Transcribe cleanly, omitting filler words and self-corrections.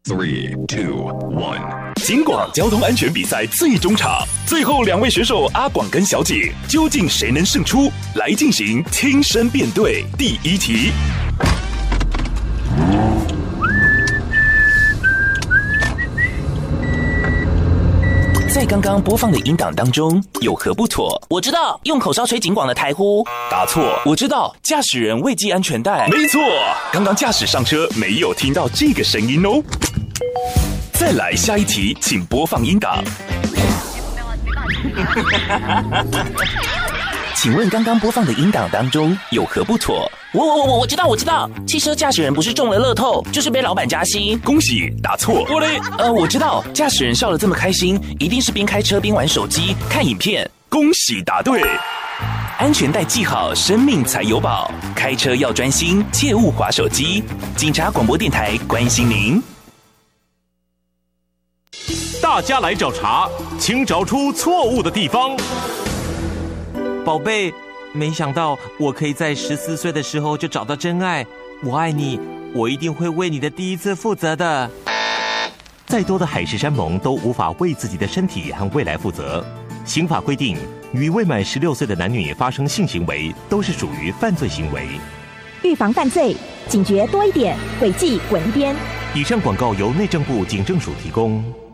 3, 2, 1。警广交通安全比赛最终场，最后2位选手阿广跟小姐，究竟谁能胜出？来进行听声辨对。第1题。在刚刚播放的音档当中，有何不妥？ 我知道，用口哨吹警广的台呼。 答错。 我知道，驾驶人未系安全带。 没错，刚刚驾驶上车没有听到这个声音哦。再来下一题，请播放音档。请问刚刚播放的音档当中有何不妥？ 我知道，汽车驾驶人不是中了乐透，就是被老板加薪。 恭喜，答错。 我知道，驾驶人笑得这么开心，一定是边开车边玩手机看影片。 恭喜，答对。安全带系好，生命才有保。开车要专心，切勿滑手机。警察广播电台关心您。 大家来找茬，请找出错误的地方。 宝贝，没想到我可以在14岁的时候就找到真爱。我爱你，我一定会为你的第一次负责的。 再多的海誓山盟都无法为自己的身体和未来负责。刑法规定，与未满16岁的男女发生性行为都是属于犯罪行为。 预防犯罪，警觉多一点，违纪滚一边。 以上广告由内政部警政署提供。